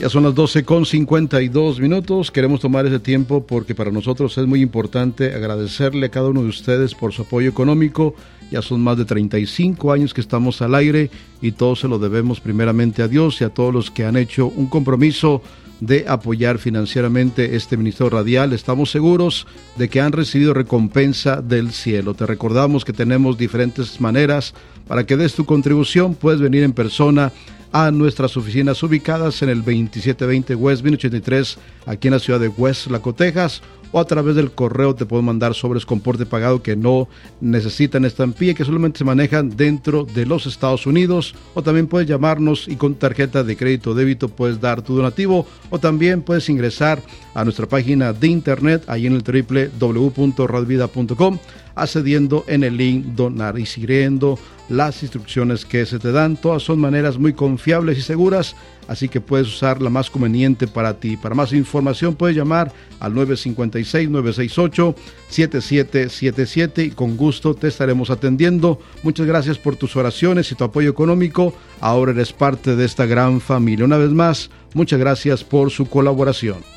Ya son las 12:52. Queremos tomar ese tiempo porque para nosotros es muy importante agradecerle a cada uno de ustedes por su apoyo económico. Ya son más de 35 años que estamos al aire y todo se lo debemos primeramente a Dios y a todos los que han hecho un compromiso de apoyar financieramente este ministerio radial. Estamos seguros de que han recibido recompensa del cielo. Te recordamos que tenemos diferentes maneras para que des tu contribución. Puedes venir en persona a nuestras oficinas ubicadas en el 2720 West 83, aquí en la ciudad de Westlaco, Texas, o a través del correo te puedo mandar sobres con porte pagado que no necesitan estampilla, que solamente se manejan dentro de los Estados Unidos, o también puedes llamarnos y con tarjeta de crédito o débito puedes dar tu donativo, o también puedes ingresar a nuestra página de internet, ahí en el www.radiovida.com, accediendo en el link donar y siguiendo las instrucciones que se te dan. Todas son maneras muy confiables y seguras, así que puedes usar la más conveniente para ti. Para más información puedes llamar al 956-968-7777 y con gusto te estaremos atendiendo. Muchas gracias por tus oraciones y tu apoyo económico. Ahora eres parte de esta gran familia. Una vez más, muchas gracias por su colaboración.